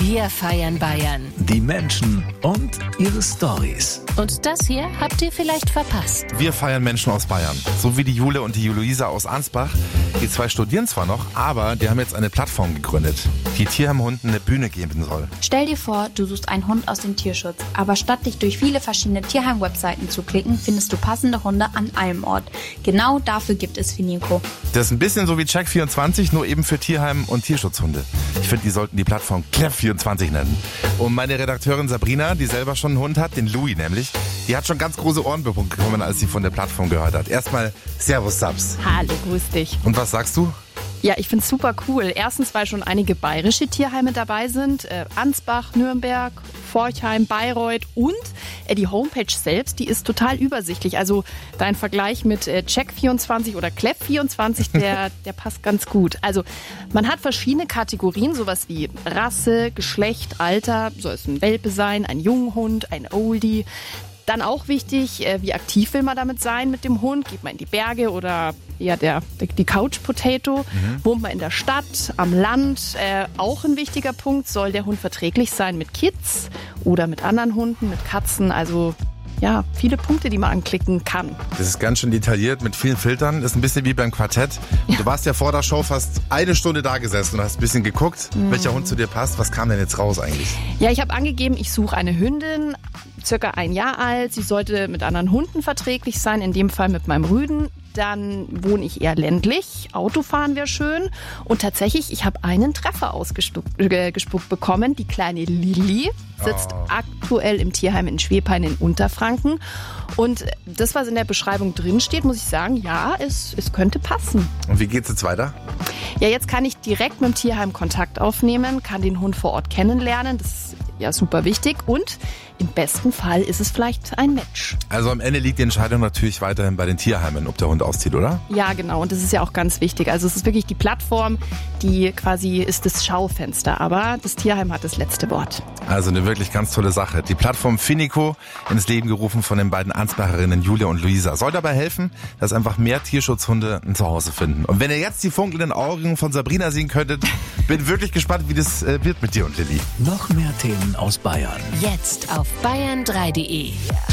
Wir feiern Bayern. Die Menschen und ihre Storys. Und das hier habt ihr vielleicht verpasst. Wir feiern Menschen aus Bayern. So wie die Jule und die Luisa aus Ansbach. Die zwei studieren zwar noch, aber die haben jetzt eine Plattform gegründet, die Tierheimhunden eine Bühne geben soll. Stell dir vor, du suchst einen Hund aus dem Tierschutz, aber statt dich durch viele verschiedene Tierheim-Webseiten zu klicken, findest du passende Hunde an einem Ort. Genau dafür gibt es Finico. Das ist ein bisschen so wie Check24, nur eben für Tierheim- und Tierschutzhunde. Ich finde, die sollten die Plattform Clev24 nennen. Und meine Redakteurin Sabrina, die selber schon einen Hund hat, den Louis nämlich, die hat schon ganz große Ohren bekommen, als sie von der Plattform gehört hat. Erstmal Servus Sabs. Hallo, grüß dich. Und was sagst du? Ja, ich find's super cool. Erstens, weil schon einige bayerische Tierheime dabei sind. Ansbach, Nürnberg, Forchheim, Bayreuth und die Homepage selbst, die ist total übersichtlich. Also dein Vergleich mit Check24 oder Clev24, der passt ganz gut. Also man hat verschiedene Kategorien, sowas wie Rasse, Geschlecht, Alter, soll es ein Welpe sein, ein Junghund, ein Oldie. Dann auch wichtig, wie aktiv will man damit sein mit dem Hund? Geht man in die Berge oder eher die Couch Potato? Wohnt man in der Stadt, am Land? Auch ein wichtiger Punkt, soll der Hund verträglich sein mit Kids oder mit anderen Hunden, mit Katzen? Also ja, viele Punkte, die man anklicken kann. Das ist ganz schön detailliert mit vielen Filtern. Das ist ein bisschen wie beim Quartett. Ja. Du warst ja vor der Show fast eine Stunde da gesessen und hast ein bisschen geguckt, welcher Hund zu dir passt. Was kam denn jetzt raus eigentlich? Ja, ich habe angegeben, ich suche eine Hündin, circa 1 Jahr alt. Sie sollte mit anderen Hunden verträglich sein, in dem Fall mit meinem Rüden. Dann wohne ich eher ländlich, Autofahren wäre schön. Und tatsächlich, ich habe einen Treffer gespuckt bekommen. Die kleine Lilly sitzt aktuell im Tierheim in Schwebhain in Unterfranken. Und das, was in der Beschreibung drin steht, muss ich sagen, ja, es könnte passen. Und wie geht's jetzt weiter? Ja, jetzt kann ich direkt mit dem Tierheim Kontakt aufnehmen, kann den Hund vor Ort kennenlernen. Das ist ja super wichtig. Und im besten Fall ist es vielleicht ein Match. Also am Ende liegt die Entscheidung natürlich weiterhin bei den Tierheimen, ob der Hund auszieht, oder? Ja, genau. Und das ist ja auch ganz wichtig. Also es ist wirklich die Plattform, die quasi ist das Schaufenster. Aber das Tierheim hat das letzte Wort. Also eine wirklich ganz tolle Sache. Die Plattform Finico, ins Leben gerufen von den beiden Ansbacherinnen Julia und Luisa, soll dabei helfen, dass einfach mehr Tierschutzhunde ein Zuhause finden. Und wenn ihr jetzt die funkelnden Augen von Sabrina sehen könntet, bin wirklich gespannt, wie das wird mit dir und Lilly. Noch mehr Themen aus Bayern. Jetzt auf bayern3.de.